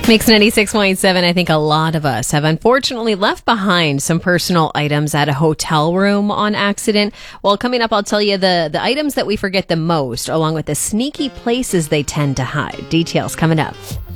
Mix 96.7. I think a lot of us have unfortunately left behind some personal items at a hotel room on accident. Well, coming up, I'll tell you the items that we forget the most, along with the sneaky places they tend to hide. Details coming up.